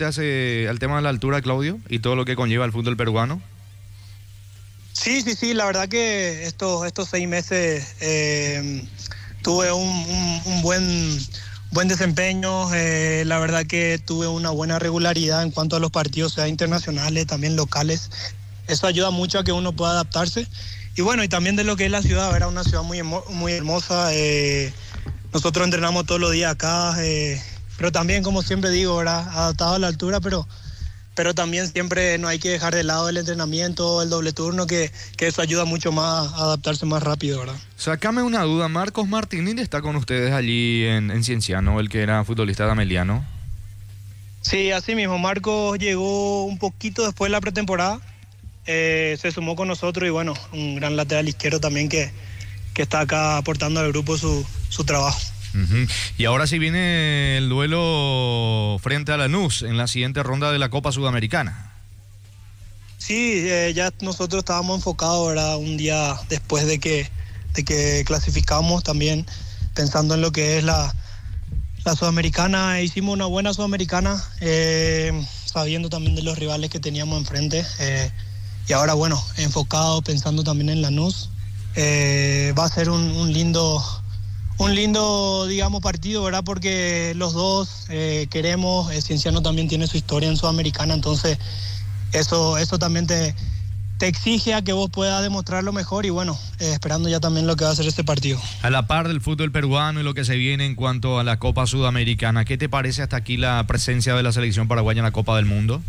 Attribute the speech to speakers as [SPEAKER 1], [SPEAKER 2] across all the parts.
[SPEAKER 1] adaptarte al tema de la altura, Claudio, y todo lo que conlleva el fútbol peruano?
[SPEAKER 2] Sí, la verdad que estos 6 meses tuve un buen desempeño, la verdad que tuve una buena regularidad en cuanto a los partidos, sea internacionales, también locales. Eso ayuda mucho a que uno pueda adaptarse. Y bueno, y también de lo que es la ciudad, ¿verdad? Una ciudad muy hermosa. Nosotros entrenamos todos los días acá, pero también, como siempre digo, ¿verdad? Adaptado a la altura, pero también siempre no hay que dejar de lado el entrenamiento, el doble turno, que eso ayuda mucho más a adaptarse más rápido, ¿verdad?
[SPEAKER 1] Sácame una duda, Marcos Martínez está con ustedes allí en Cienciano, el que era futbolista de Ameliano.
[SPEAKER 2] Sí, así mismo, Marcos llegó un poquito después de la pretemporada, se sumó con nosotros y bueno, un gran lateral izquierdo también que está acá aportando al grupo su trabajo.
[SPEAKER 1] Uh-huh. Y ahora sí viene el duelo frente a Lanús en la siguiente ronda de la Copa Sudamericana.
[SPEAKER 2] Sí, ya nosotros estábamos enfocados, ¿verdad? Un día después de que clasificamos, también pensando en lo que es la Sudamericana. Hicimos una buena Sudamericana, sabiendo también de los rivales que teníamos enfrente, y ahora bueno, enfocado pensando también en Lanús. Va a ser un lindo, digamos, partido, ¿verdad? Porque los dos queremos, Cienciano también tiene su historia en Sudamericana, entonces eso también te exige a que vos puedas demostrarlo mejor y bueno, esperando ya también lo que va a ser este partido.
[SPEAKER 1] A la par del fútbol peruano y lo que se viene en cuanto a la Copa Sudamericana, ¿qué te parece hasta aquí la presencia de la selección paraguaya en la Copa del Mundo?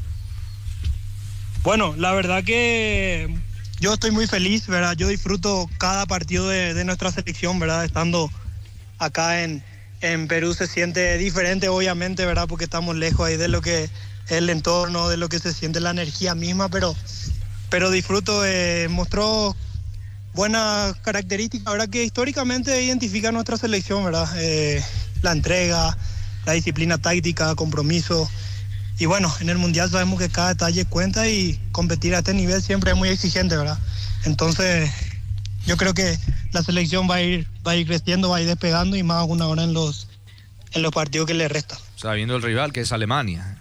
[SPEAKER 2] Bueno, la verdad que yo estoy muy feliz, ¿verdad? Yo disfruto cada partido de nuestra selección, ¿verdad? Estando acá en Perú se siente diferente, obviamente, ¿verdad? Porque estamos lejos ahí de lo que es el entorno, de lo que se siente la energía misma, pero disfruto. Mostró buenas características, ¿verdad? Que históricamente identifica a nuestra selección, ¿verdad? La entrega, la disciplina táctica, compromiso. Y bueno, en el Mundial sabemos que cada detalle cuenta y competir a este nivel siempre es muy exigente, ¿verdad? Entonces, yo creo que la selección va a ir creciendo, va a ir despegando y más aún ahora en los partidos que le restan.
[SPEAKER 1] Sabiendo el rival que es Alemania.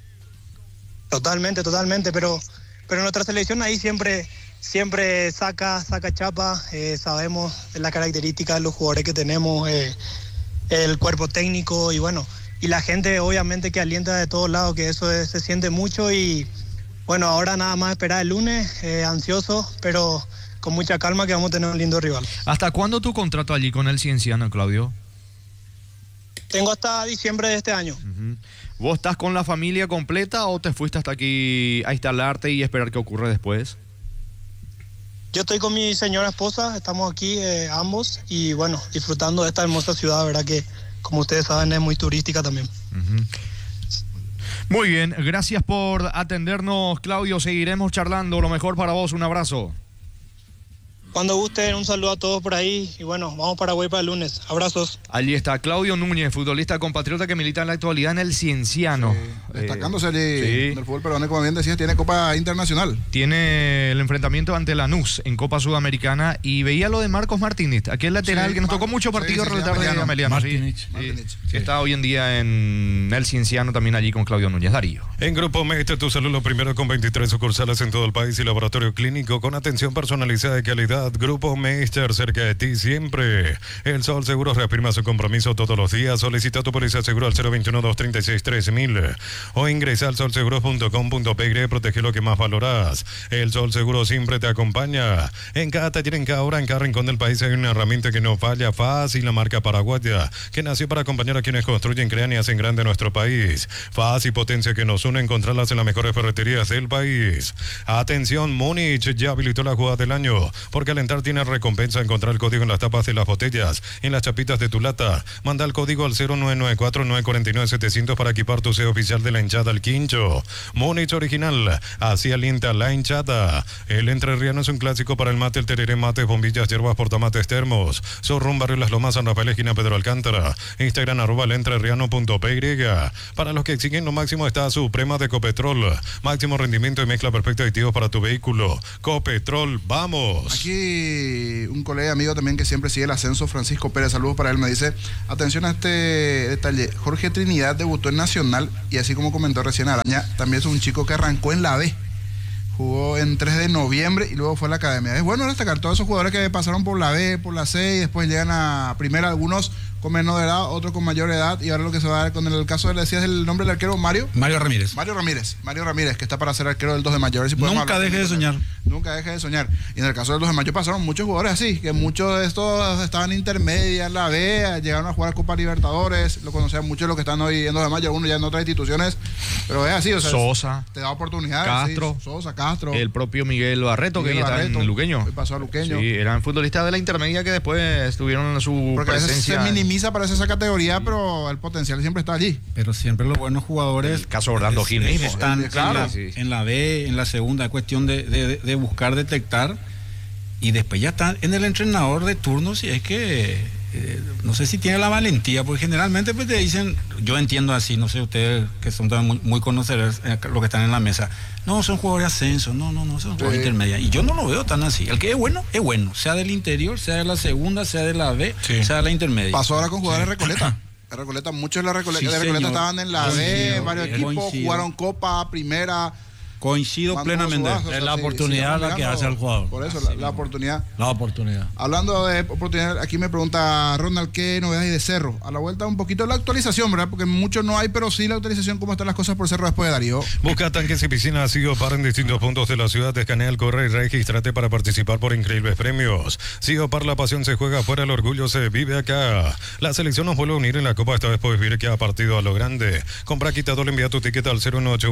[SPEAKER 2] Totalmente, pero nuestra selección ahí siempre saca chapa, sabemos la característica de los jugadores que tenemos, el cuerpo técnico y bueno, y la gente obviamente que alienta de todos lados, que eso se siente mucho y bueno, ahora nada más esperar el lunes, ansioso, pero con mucha calma que vamos a tener un lindo rival.
[SPEAKER 1] ¿Hasta cuándo tu contrato allí con el Cienciano, Claudio?
[SPEAKER 2] Tengo hasta diciembre de este año.
[SPEAKER 1] Uh-huh. ¿Vos estás con la familia completa o te fuiste hasta aquí a instalarte y esperar qué ocurre después?
[SPEAKER 2] Yo estoy con mi señora esposa, estamos aquí ambos y bueno, disfrutando de esta hermosa ciudad, ¿verdad? Que como ustedes saben es muy turística también.
[SPEAKER 1] Uh-huh. Muy bien, gracias por atendernos, Claudio. Seguiremos charlando. Lo mejor para vos, un abrazo.
[SPEAKER 2] Cuando gusten, un saludo a todos por ahí y bueno, vamos para Paraguay para el lunes. Abrazos.
[SPEAKER 1] Allí está Claudio Núñez, futbolista compatriota que milita en la actualidad en el Cienciano.
[SPEAKER 3] Sí, destacándose allí en el fútbol peruano, como bien decías, tiene Copa Internacional.
[SPEAKER 1] Tiene el enfrentamiento ante Lanús en Copa Sudamericana y veía lo de Marcos Martínez, aquel lateral que nos tocó mucho partido relatar de Ameliano.
[SPEAKER 4] Martínez.
[SPEAKER 1] Que está hoy en día en el Cienciano también allí con Claudio Núñez. Darío.
[SPEAKER 5] En Grupo Meister, tu salud lo primero con 23 sucursales en todo el país y laboratorio clínico con atención personalizada y calidad. Grupo Meister, cerca de ti siempre. El Sol Seguros reafirma su compromiso todos los días. Solicita tu póliza de seguro al 021-236-3000 o ingresa al solseguros.com.py. Protege lo que más valoras. El Sol Seguro siempre te acompaña. En cada taller, en cada hora, en cada rincón del país hay una herramienta que no falla. Fácil, la marca paraguaya, que nació para acompañar a quienes construyen, crean y hacen grande nuestro país. Faz y potencia que nos une, encontrarlas en las mejores ferreterías del país. Atención, Múnich ya habilitó la jugada del año. Por calentar tiene recompensa. Encontrar el código en las tapas de las botellas, en las chapitas de tu lata. Manda el código al 0994-949-700 para equipar tu sello oficial de la hinchada al quincho. Múnich original, así alienta la hinchada. El entrerriano es un clásico para el mate, el tereré, mates, bombillas, hierbas, portamates, termos. Zorrón, Barrio Las Lomas, San Rafael, esquina Pedro Alcántara. Instagram @elentrerriano.py. Para los que exigen lo máximo está Suprema de Copetrol. Máximo rendimiento y mezcla perfecta de aditivos para tu vehículo. Copetrol, vamos.
[SPEAKER 3] Aquí aquí un colega amigo también que siempre sigue el ascenso, Francisco Pérez, saludos para él, me dice, atención a este detalle, Jorge Trinidad debutó en Nacional y así como comentó recién Araña, también es un chico que arrancó en la B, jugó en 3 de noviembre y luego fue a la academia. Es bueno destacar todos esos jugadores que pasaron por la B, por la C y después llegan a primera, algunos con menor edad, otros con mayor edad, y ahora lo que se va a dar con el caso, le decías el nombre del arquero, Mario Ramírez, que está para ser arquero del 2 de mayo. A ver si
[SPEAKER 4] nunca deje de soñar.
[SPEAKER 3] Nunca deje de soñar. Y en el caso del 2 de mayo pasaron muchos jugadores así, que muchos de estos estaban intermedias en la B, llegaron a jugar a Copa Libertadores, lo conocían muchos los que están hoy en 2 de mayo, algunos ya en otras instituciones, pero es así, o sea,
[SPEAKER 1] Sosa,
[SPEAKER 3] te da oportunidades.
[SPEAKER 1] Castro,
[SPEAKER 3] sí, Sosa, Castro,
[SPEAKER 1] el propio Miguel Barreto, que ya está en Luqueño.
[SPEAKER 3] Hoy pasó a Luqueño.
[SPEAKER 1] Sí, eran futbolistas de la intermedia que después tuvieron su
[SPEAKER 3] porque
[SPEAKER 1] presencia.
[SPEAKER 3] A veces se minimiza, parece esa categoría, pero el potencial siempre está allí.
[SPEAKER 4] Pero siempre los buenos jugadores,
[SPEAKER 1] el caso Orlando Gil mismo,
[SPEAKER 4] están en la B, en la segunda, es cuestión de buscar, detectar, y después ya están en el entrenador de turno, si es que no sé si tiene la valentía, porque generalmente pues te dicen, yo entiendo así, no sé ustedes que son también muy conocedores, los que están en la mesa, no, son jugadores de ascenso, no, son jugadores intermedios, y yo no lo veo tan así. El que es bueno, sea del interior, sea de la segunda, sea de la B, sea de la intermedia.
[SPEAKER 3] Pasó ahora con jugadores de Recoleta, muchos de la Recoleta, estaban en la B, varios equipos, jugaron Copa, Primera.
[SPEAKER 4] Coincido plenamente.
[SPEAKER 6] Es la oportunidad la que hace al jugador.
[SPEAKER 3] Por eso, la oportunidad.
[SPEAKER 6] La oportunidad.
[SPEAKER 3] Hablando de oportunidad, aquí me pregunta Ronald, ¿qué novedades hay de Cerro? A la vuelta un poquito la actualización, ¿verdad? Porque mucho no hay, pero sí la actualización, cómo están las cosas por Cerro después de Darío.
[SPEAKER 5] Busca tanques y piscinas Siopar en distintos puntos de la ciudad. Escanea el correo y regístrate para participar por increíbles premios. Siopar, la pasión se juega afuera, el orgullo se vive acá. La selección nos vuelve a unir en la Copa, esta vez puedes vivir que ha partido a lo grande. Compra Quitadol, envía tu ticket al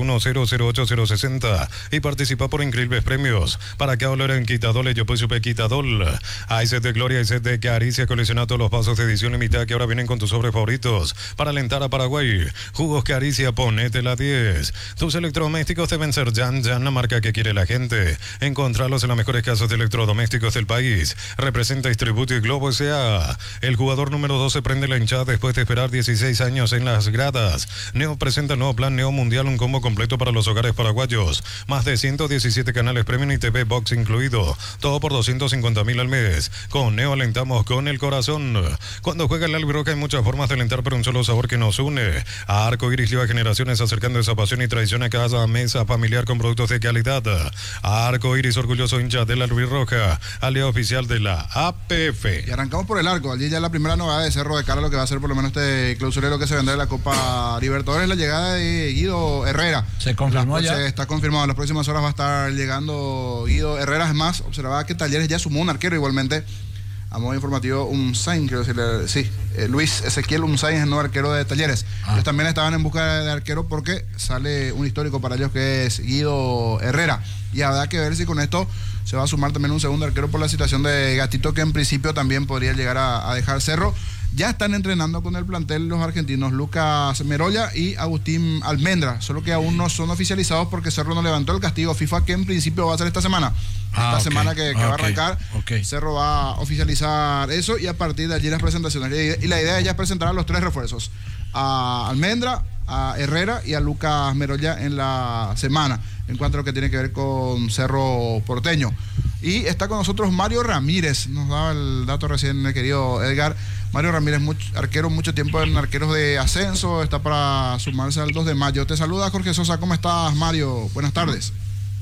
[SPEAKER 5] 0181008060 y participa por increíbles premios. Para que hablar en Quitadol, yo pues supe Quitadol. Hay set de gloria y set de caricia. Colecciona todos los vasos de edición limitada que ahora vienen con tus sobres favoritos. Para alentar a Paraguay, jugos Caricia, ponete la 10. Tus electrodomésticos deben ser Jan, la marca que quiere la gente. Encontralos en las mejores casas de electrodomésticos del país. Representa Distributo y Globo S.A. El jugador número 12 prende la hinchada después de esperar 16 años en las gradas. Neo presenta el nuevo plan Neo Mundial, un combo completo para los hogares paraguayos. Más de 117 canales premium y TV Box incluido. Todo por 250.000 al mes. Con Neo alentamos con el corazón. Cuando juega el Albirroja hay muchas formas de alentar, pero un solo sabor que nos une. A Arco Iris lleva generaciones acercando esa pasión y tradición a cada mesa familiar con productos de calidad. A Arco Iris, orgulloso hincha del Albirroja, aliado oficial de la APF.
[SPEAKER 3] Y arrancamos por el Arco. Allí ya la primera novedad de Cerro de Cara, lo que va a ser por lo menos este clausurero que se vendrá de la Copa Libertadores, la llegada de Guido Herrera.
[SPEAKER 6] ¿Se confirmó ya?
[SPEAKER 3] Está confirmado. En las próximas horas va a estar llegando Guido Herrera. Es más, observaba que Talleres ya sumó un arquero igualmente. A modo informativo, Unzain, quiero decirle, sí, Luis Ezequiel Unzain es el nuevo arquero de Talleres. Ellos también estaban en busca de arquero porque sale un histórico para ellos que es Guido Herrera. Y habrá que ver si con esto se va a sumar también un segundo arquero por la situación de Gatito, que en principio también podría llegar a dejar Cerro. Ya están entrenando con el plantel los argentinos Lucas Merolla y Agustín Almendra, solo que aún no son oficializados porque Cerro no levantó el castigo FIFA, que en principio va a ser esta semana. Semana que va a arrancar, Cerro va a oficializar eso y a partir de allí las presentaciones. Y la idea ya es presentar a los 3 refuerzos, a Almendra, a Herrera y a Lucas Merolla en la semana, en cuanto a lo que tiene que ver con Cerro Porteño. Y está con nosotros Mario Ramírez, nos daba el dato recién el querido Edgar. Mario Ramírez, arquero, mucho tiempo en arqueros de ascenso, está para sumarse al 2 de mayo. Te saluda Jorge Sosa, ¿cómo estás, Mario? Buenas tardes.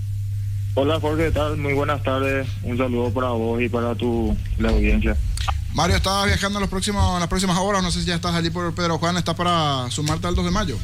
[SPEAKER 7] Hola Jorge, ¿qué tal? Muy buenas tardes, un saludo para vos y para la audiencia.
[SPEAKER 3] Mario, ¿estás viajando en las próximas horas? No sé si ya estás allí por Pedro Juan, ¿estás para sumarte al 2 de mayo?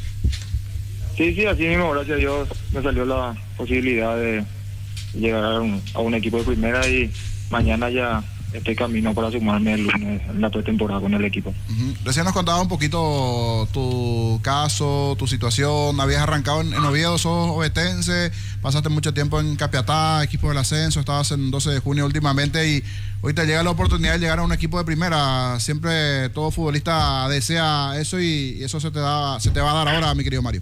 [SPEAKER 7] Sí, así mismo, gracias a Dios me salió la posibilidad de llegar a un equipo de primera y mañana ya estoy camino para sumarme el lunes en la pretemporada con el equipo.
[SPEAKER 3] Recién nos contabas un poquito tu caso, tu situación. Habías arrancado en Oviedo, sos ovetense, pasaste mucho tiempo en Capiatá, equipo del ascenso, estabas en 12 de junio últimamente y hoy te llega la oportunidad de llegar a un equipo de primera. Siempre todo futbolista desea eso y eso se te va a dar ahora, mi querido Mario.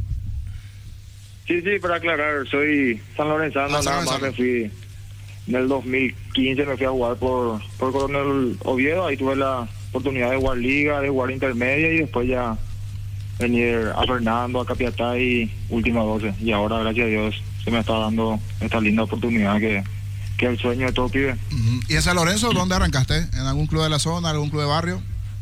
[SPEAKER 7] Sí, para aclarar, soy sanlorenzano, nada más me fui en el 2015, me fui a jugar por Coronel Oviedo, ahí tuve la oportunidad de jugar liga, de jugar intermedia y después ya venir a Fernando, a Capiatá y última 12. Y ahora, gracias a Dios, se me está dando esta linda oportunidad que es el sueño de todo pibe.
[SPEAKER 3] ¿Y en San Lorenzo dónde arrancaste? ¿En algún club de la zona, algún club de barrio?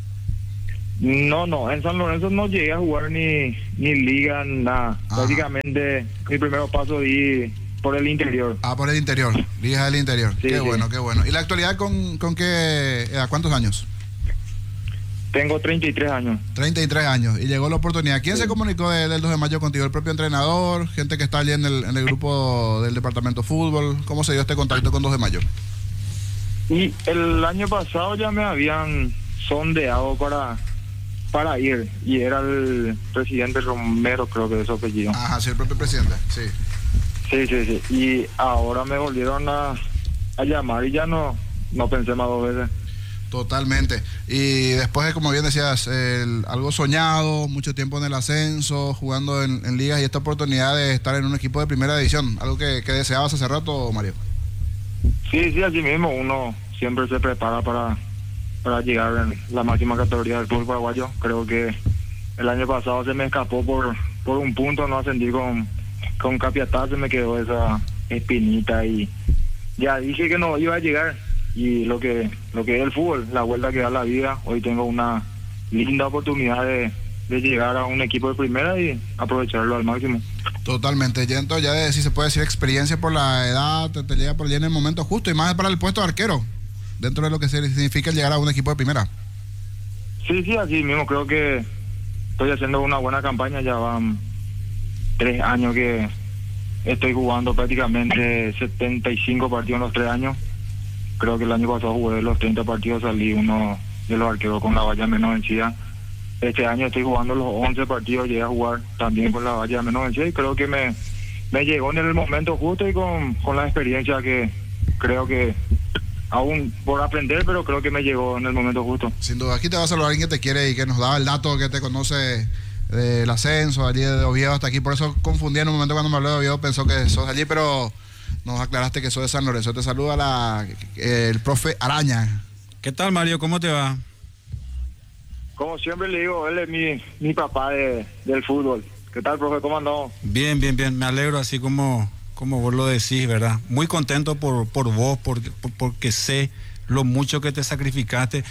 [SPEAKER 7] No, en San Lorenzo no llegué a jugar ni liga, nada. Prácticamente mi primer paso di por el interior.
[SPEAKER 3] Por el interior, liga del interior.
[SPEAKER 7] Sí,
[SPEAKER 3] qué
[SPEAKER 7] sí.
[SPEAKER 3] bueno, qué bueno. ¿Y la actualidad con qué edad? ¿Cuántos años?
[SPEAKER 7] Tengo 33 años.
[SPEAKER 3] 33 años. Y llegó la oportunidad. ¿Quién se comunicó del 2 de mayo contigo? ¿El propio entrenador? ¿Gente que está allí en el grupo del departamento de fútbol? ¿Cómo se dio este contacto con 2 de mayo?
[SPEAKER 7] Y el año pasado ya me habían sondeado para ir. Y era el presidente Romero, creo que es su apellido.
[SPEAKER 3] Ajá, sí, el propio presidente, sí.
[SPEAKER 7] Sí. Y ahora me volvieron a llamar y ya no pensé más 2 veces.
[SPEAKER 3] Totalmente. Y después de, como bien decías, algo soñado, mucho tiempo en el ascenso, jugando en ligas y esta oportunidad de estar en un equipo de primera división, algo que deseabas hace rato, Mario.
[SPEAKER 7] Sí, así mismo. Uno siempre se prepara para llegar en la máxima categoría del fútbol paraguayo. Creo que el año pasado se me escapó por un punto, no ascendí con Capiatá, se me quedó esa espinita y ya dije que no iba a llegar. Y lo que es el fútbol, la vuelta que da la vida, hoy tengo una linda oportunidad de llegar a un equipo de primera y aprovecharlo al máximo.
[SPEAKER 3] Totalmente, ya entonces ya si se puede decir experiencia por la edad, te llega por allí en el momento justo y más para el puesto de arquero, dentro de lo que significa el llegar a un equipo de primera.
[SPEAKER 7] Sí, así mismo, creo que estoy haciendo una buena campaña, ya van 3 años que estoy jugando prácticamente 75 partidos en los 3 años. Creo que el año pasado jugué los 30 partidos, salí uno de los arqueros con la valla menos vencida. Este año estoy jugando los 11 partidos, llegué a jugar también con la valla menos vencida y creo que me llegó en el momento justo y con la experiencia que creo que aún por aprender, pero creo que me llegó en el momento justo.
[SPEAKER 3] Sin duda, aquí te va a saludar alguien que te quiere y que nos daba el dato que te conoce del ascenso, allí de Oviedo hasta aquí, por eso confundí en un momento cuando me habló de Oviedo, pensó que sos allí, pero nos aclaraste que sos de San Lorenzo. Te saluda el profe Araña.
[SPEAKER 4] ¿Qué tal, Mario? ¿Cómo te va?
[SPEAKER 7] Como siempre le digo, él es mi papá del fútbol. ¿Qué tal, profe? ¿Cómo andamos?
[SPEAKER 4] Bien. Me alegro, así como vos lo decís, ¿verdad? Muy contento por vos, porque sé lo mucho que te sacrificaste.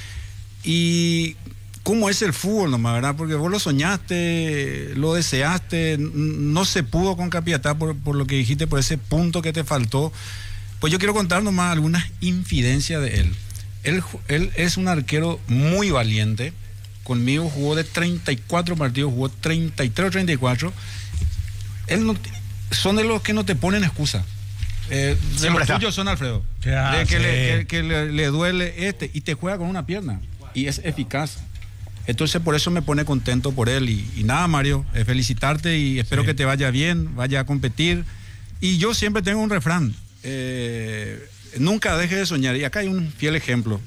[SPEAKER 4] Y cómo es el fútbol nomás, ¿verdad? Porque vos lo soñaste, lo deseaste, no se pudo con Capiatá por lo que dijiste, por ese punto que te faltó. Pues yo quiero contar nomás algunas infidencias de él. Él es un arquero muy valiente. Conmigo jugó de 34 partidos, jugó 33 o 34. Son de los que no te ponen excusa. De los tuyos son, Alfredo. Que le duele y te juega con una pierna. Y es eficaz. Entonces por eso me pone contento por él. Y nada, Mario, felicitarte y espero que te vaya bien, vaya a competir. Y yo siempre tengo un refrán. Nunca dejes de soñar. Y acá hay un fiel ejemplo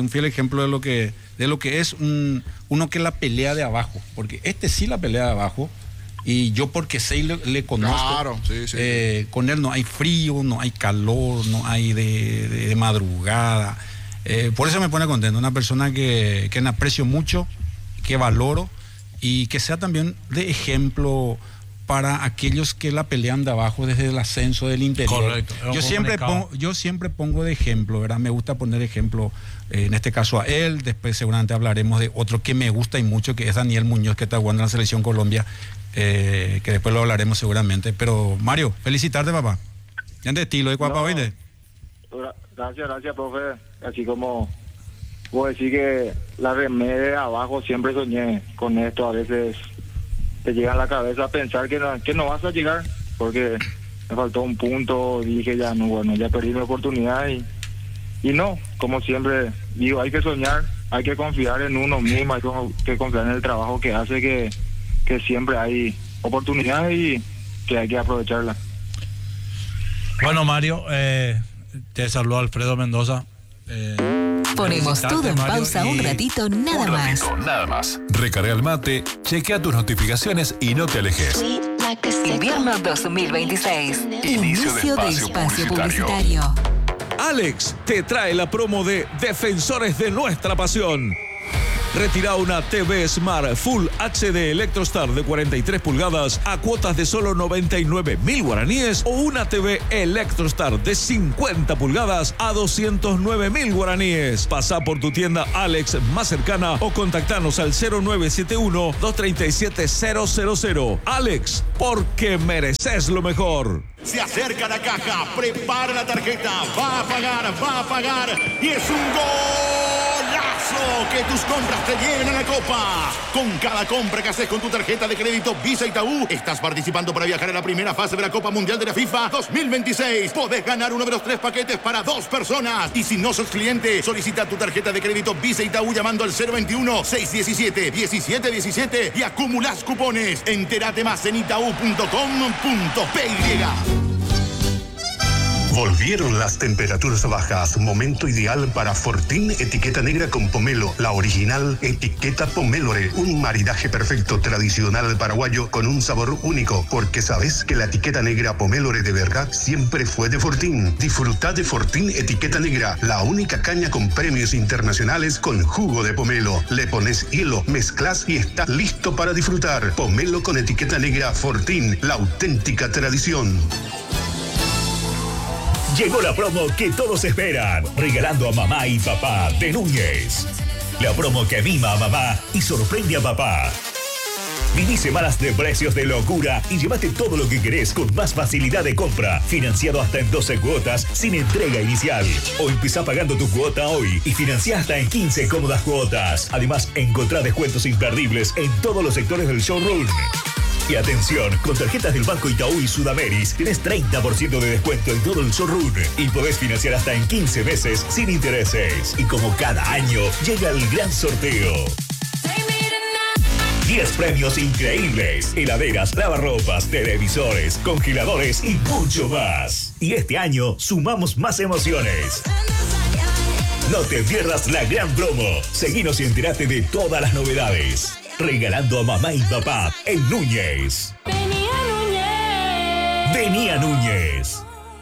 [SPEAKER 4] de lo que es uno que la pelea de abajo, porque sí la pelea de abajo, y yo porque sé y le conozco. Claro, sí. Con él no hay frío, no hay calor, no hay de madrugada. Por eso me pone contento, una persona que me aprecio mucho, que valoro y que sea también de ejemplo para aquellos que la pelean de abajo desde el ascenso del interior.
[SPEAKER 6] Correcto.
[SPEAKER 4] Yo siempre pongo de ejemplo, ¿verdad? Me gusta poner ejemplo, en este caso a él, después seguramente hablaremos de otro que me gusta y mucho, que es Daniel Muñoz, que está jugando en la Selección Colombia, que después lo hablaremos seguramente. Pero Mario, felicitarte, papá. Ya de estilo de Cuapa, ¿oíste?
[SPEAKER 7] Gracias, profe. Así como puedo decir que la remé de abajo, siempre soñé con esto. A veces te llega a la cabeza a pensar que no vas a llegar, porque me faltó un punto, dije ya perdí mi oportunidad y no, como siempre digo, hay que soñar, hay que confiar en uno mismo, hay que confiar en el trabajo que hace, que siempre hay oportunidades y que hay que aprovecharla.
[SPEAKER 6] Bueno, Mario, te saludó Alfredo Mendoza.
[SPEAKER 8] Ponemos todo en pausa un ratito, nada más.
[SPEAKER 9] Recarga el mate, chequea tus notificaciones y no te alejes.
[SPEAKER 8] Invierno 2026. Inicio de espacio publicitario.
[SPEAKER 10] Alex te trae la promo de Defensores de Nuestra Pasión. Retira una TV Smart Full HD Electrostar de 43 pulgadas a cuotas de solo 99.000 guaraníes o una TV Electrostar de 50 pulgadas a 209.000 guaraníes. Pasa por tu tienda Alex más cercana o contactanos al 0971-237-000. Alex, porque mereces lo mejor.
[SPEAKER 11] Se acerca la caja, prepara la tarjeta, va a pagar y es un golazo que tus compras te lleven a la copa. Con cada compra que haces con tu tarjeta de crédito Visa Itaú, estás participando para viajar a la primera fase de la Copa Mundial de la FIFA 2026. Podés ganar uno de los 3 paquetes para 2 personas. Y si no sos cliente, solicita tu tarjeta de crédito Visa Itaú llamando al 021-617-1717 y acumulás cupones. Entérate más en itaú.com.py.
[SPEAKER 12] Volvieron las temperaturas bajas, momento ideal para Fortín etiqueta negra con pomelo, la original etiqueta Pomélore, un maridaje perfecto tradicional paraguayo con un sabor único, porque sabes que la etiqueta negra Pomélore de verdad siempre fue de Fortín. Disfruta de Fortín etiqueta negra, la única caña con premios internacionales con jugo de pomelo. Le pones hielo, mezclas y está listo para disfrutar. Pomelo con etiqueta negra Fortín, la auténtica tradición.
[SPEAKER 13] Llegó la promo que todos esperan, regalando a mamá y papá de Núñez. La promo que mima a mamá y sorprende a papá. Viví semanas de precios de locura y llévate todo lo que querés con más facilidad de compra, financiado hasta en 12 cuotas sin entrega inicial. O empezá pagando tu cuota hoy y financia hasta en 15 cómodas cuotas. Además, encontrá descuentos imperdibles en todos los sectores del showroom. Y atención, con tarjetas del Banco Itaú y Sudameris tenés 30% de descuento en todo el showroom y podés financiar hasta en 15 meses sin intereses. Y como cada año, llega el gran sorteo. 10 premios increíbles, heladeras, lavarropas, televisores, congeladores y mucho más. Y este año sumamos más emociones. No te pierdas la gran promo. Seguinos y entérate de todas las novedades. Regalando a mamá y papá en Núñez. Vení a Núñez.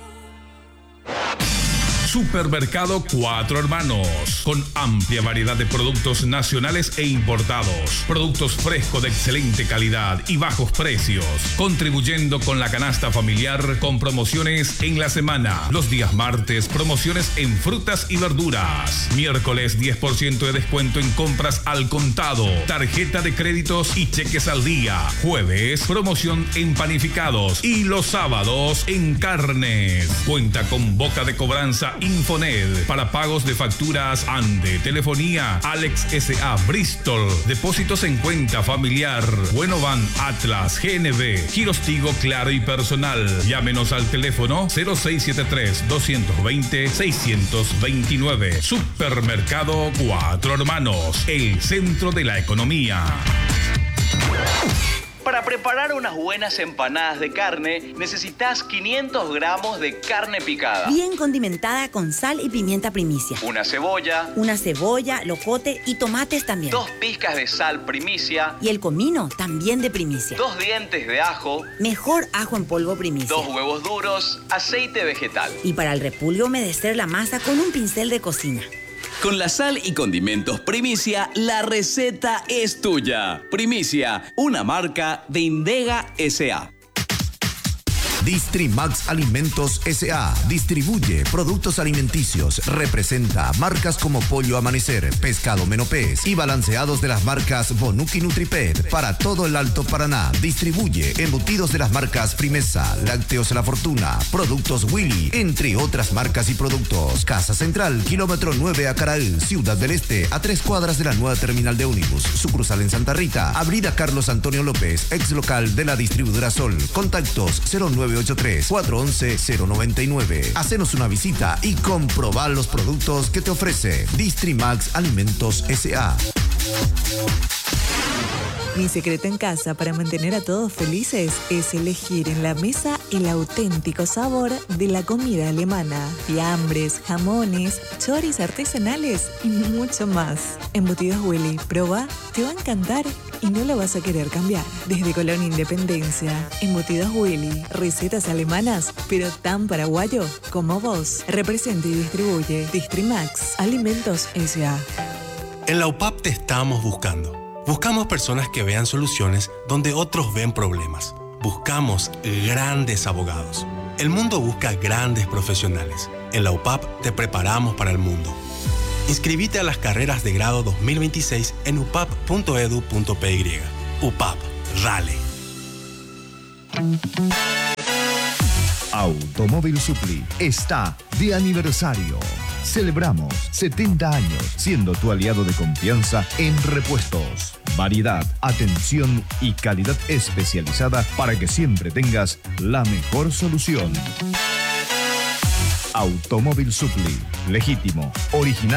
[SPEAKER 14] Supermercado Cuatro Hermanos, con amplia variedad de productos nacionales e importados, productos frescos de excelente calidad y bajos precios, contribuyendo con la canasta familiar con promociones en la semana. Los días martes, promociones en frutas y verduras. Miércoles, 10% de descuento en compras al contado, tarjeta de créditos y cheques al día. Jueves, promoción en panificados y los sábados en carnes. Cuenta con boca de cobranza Infoned para pagos de facturas Ande, telefonía Alex S.A. Bristol, depósitos en cuenta familiar, Buenovan, Atlas, GNB, Giros Tigo, Claro y Personal. Llámenos al teléfono 0673-220-629. Supermercado Cuatro Hermanos, el centro de la economía.
[SPEAKER 15] Para preparar unas buenas empanadas de carne, necesitas 500 gramos de carne picada.
[SPEAKER 16] Bien condimentada con sal y pimienta primicia.
[SPEAKER 15] Una cebolla,
[SPEAKER 16] locote y tomates también.
[SPEAKER 15] 2 pizcas de sal primicia.
[SPEAKER 16] Y el comino también de primicia.
[SPEAKER 15] 2 dientes de ajo.
[SPEAKER 16] Mejor ajo en polvo primicia.
[SPEAKER 15] 2 huevos duros, aceite vegetal.
[SPEAKER 16] Y para el repulgue, humedecer la masa con un pincel de cocina.
[SPEAKER 17] Con la sal y condimentos Primicia, la receta es tuya. Primicia, una marca de Indega S.A.
[SPEAKER 18] Distrimax Alimentos S.A. distribuye productos alimenticios, representa marcas como Pollo Amanecer, Pescado Menopés y balanceados de las marcas Bonuki Nutripet para todo el Alto Paraná. Distribuye embutidos de las marcas Primesa, Lácteos La Fortuna, Productos Willy, entre otras marcas y productos. Casa Central, kilómetro 9 Acaraí, Ciudad del Este, a 3 cuadras de la nueva terminal de ómnibus. Sucursal en Santa Rita, Avenida Carlos Antonio López, ex local de la distribuidora Sol. Contactos 0983-411-099. Hacenos una visita y comprobar los productos que te ofrece Distrimax Alimentos S.A.
[SPEAKER 19] Mi secreto en casa para mantener a todos felices es elegir en la mesa el auténtico sabor de la comida alemana. Fiambres, jamones, choris artesanales y mucho más. Embutidos Willy, proba, te va a encantar y no lo vas a querer cambiar. Desde Colón Independencia, Embutidos Willy, recetas alemanas, pero tan paraguayo como vos. Representa y distribuye Distrimax Alimentos S.A.
[SPEAKER 20] En la UPAP te estamos buscando. Buscamos personas que vean soluciones donde otros ven problemas. Buscamos grandes abogados. El mundo busca grandes profesionales. En la UPAP te preparamos para el mundo. Inscribite a las carreras de grado 2026 en upap.edu.py. UPAP, dale.
[SPEAKER 18] Automóvil Supli está de aniversario. Celebramos 70 años siendo tu aliado de confianza en repuestos. Variedad, atención y calidad especializada para que siempre tengas la mejor solución. Automóvil Supli, legítimo, original.